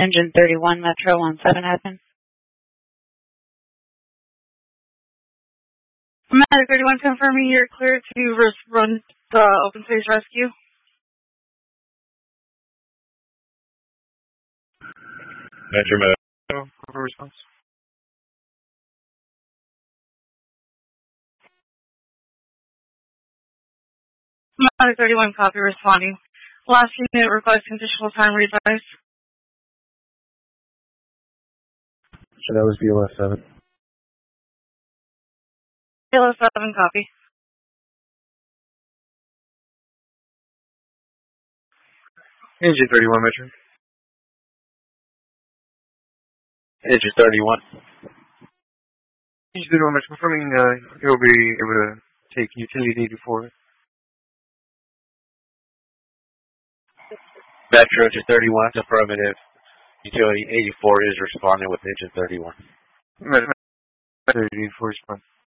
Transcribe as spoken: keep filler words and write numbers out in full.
Engine thirty-one Metro on seven admin. Matter thirty-one confirming you're clear to run the open space rescue. Metro Metro, over response. Matter thirty-one copy responding. Last unit request conditional time revise. So that was B L S seven. B L S seven copy. Engine thirty-one Metro. Engine thirty-one. Engine thirty-one Metro confirming uh, he'll be able to take utility needed for it. Metro to thirty-one, affirmative. Utility eighty-four is responding with engine thirty-one. Metro eighty-four responding.